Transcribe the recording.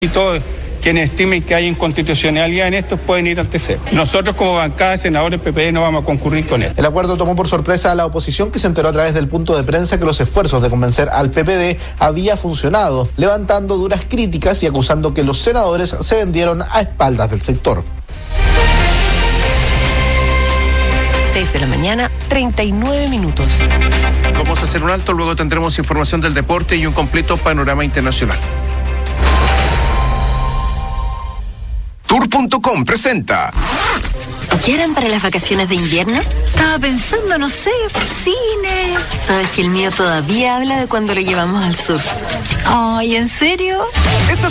y todos quienes estimen que hay inconstitucionalidad en esto pueden ir ante CEP. Nosotros como bancada de senadores PPD no vamos a concurrir con él. El acuerdo tomó por sorpresa a la oposición, que se enteró a través del punto de prensa que los esfuerzos de convencer al PPD había funcionado, levantando duras críticas y acusando que los senadores se vendieron a espaldas del sector. 6 de la mañana, 39 minutos. Vamos a hacer un alto, luego tendremos información del deporte y un completo panorama internacional. Tour.com presenta. ¿Qué harán para las vacaciones de invierno? Estaba pensando, no sé, cine. ¿Sabes que el mío todavía habla de cuando lo llevamos al sur? Ay, ¿en serio? Esta